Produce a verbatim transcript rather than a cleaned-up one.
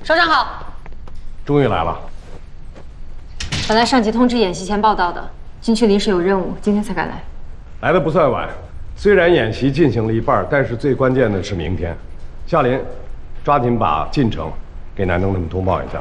首长好， 终于来了。 本来上级通知演习前报道的，军区临时有任务，今天才赶来。 来的不算晚，虽然演习进行了一半，但是最关键的是明天。夏林，抓紧把进程给南登他们通报一下。